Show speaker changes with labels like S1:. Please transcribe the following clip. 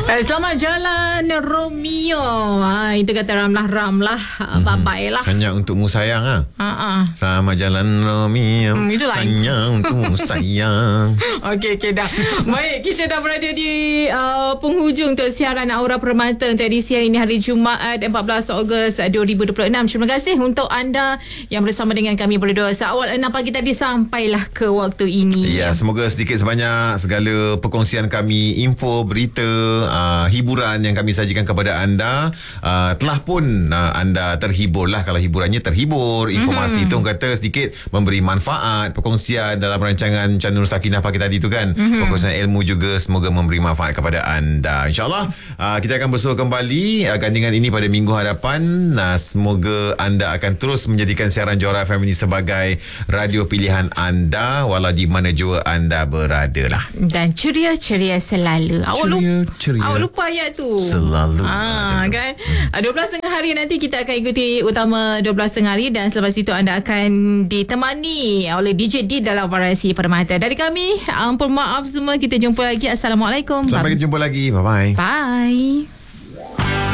S1: Selamat jalan Romeo. Itu kata Ramlah. Bye-bye lah.
S2: Hanya untukmu sayang. Selamat jalan Romeo.
S1: Itu lain.
S2: Hanya untukmu sayang.
S1: Okey dah. Baik, kita dah berada di penghujung untuk siaran Aura Permata untuk edisi hari ini, hari Jumaat 14 Ogos 2026. Terima kasih untuk anda yang bersama dengan kami berdua seawal 6 pagi tadi sampailah ke waktu ini.
S2: Ya, semoga sedikit sebanyak segala perkongsian kami, info, berita, hiburan yang kami sajikan kepada anda telah pun anda terhibur lah. Kalau hiburannya terhibur, informasi itu kata sedikit memberi manfaat, perkongsian dalam rancangan Nur Sakinah pagi tadi tu kan, perkongsian ilmu juga semoga memberi manfaat kepada anda. InsyaAllah kita akan bersua kembali gandingan ini pada minggu hadapan. Semoga anda akan terus menjadikan siaran Johor FM ini sebagai radio pilihan anda walau di mana jua anda berada lah.
S1: Dan ceria-ceria selalu.
S2: Ceria.
S1: Awak lupa ayat tu.
S2: Selalu.
S1: Kan? 12 tengah hari nanti kita akan ikuti utama 12 tengah hari dan selepas itu anda akan ditemani oleh DJ D dalam Variasi Permata. Dari kami, ampun maaf semua, kita jumpa lagi. Assalamualaikum.
S2: Sampai kita jumpa lagi. Bye-bye.
S1: Bye.